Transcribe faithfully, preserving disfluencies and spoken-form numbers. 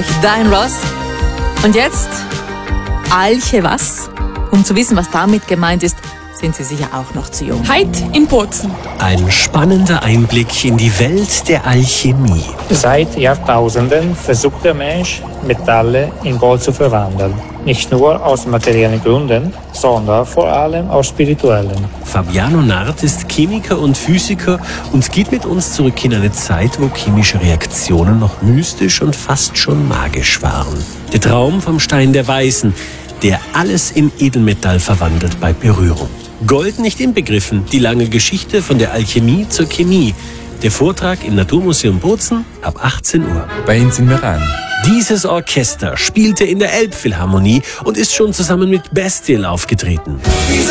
Diana Ross. Und jetzt Alche was? Um zu wissen, was damit gemeint ist, sind Sie sicher auch noch zu jung. Heute in Bozen. Ein spannender Einblick in die Welt der Alchemie. Seit Jahrtausenden versucht der Mensch, Metalle in Gold zu verwandeln. Nicht nur aus materiellen Gründen, sondern vor allem aus spirituellen. Fabiano Nart ist Chemiker und Physiker und geht mit uns zurück in eine Zeit, wo chemische Reaktionen noch mystisch und fast schon magisch waren. Der Traum vom Stein der Weisen, der alles in Edelmetall verwandelt bei Berührung. Gold nicht inbegriffen, die lange Geschichte von der Alchemie zur Chemie. Der Vortrag im Naturmuseum Bozen ab achtzehn Uhr. Bei uns in Meran. Dieses Orchester spielte in der Elbphilharmonie und ist schon zusammen mit Bastille aufgetreten.